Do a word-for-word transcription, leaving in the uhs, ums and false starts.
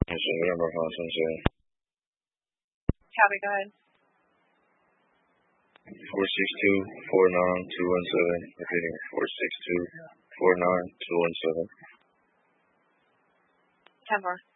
That's the number five seven seven. Copy, go ahead. Four six two four nine two one seven. Repeating four six two four nine two one seven. Ten four.